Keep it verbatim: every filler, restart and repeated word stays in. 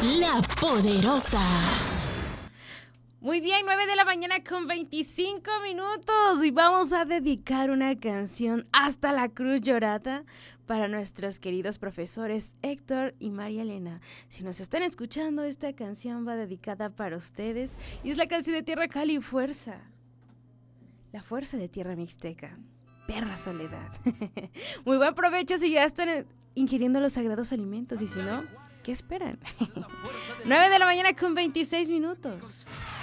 La Poderosa. Muy bien, nueve de la mañana con veinticinco minutos y vamos a dedicar una canción hasta la cruz llorada para nuestros queridos profesores Héctor y María Elena. Si nos están escuchando, esta canción va dedicada para ustedes y es la canción de Tierra Cali y Fuerza. La fuerza de Tierra Mixteca. Perra soledad. Muy buen provecho si ya están ingiriendo los sagrados alimentos y si no, ¿qué esperan? nueve de la mañana con veintiséis minutos.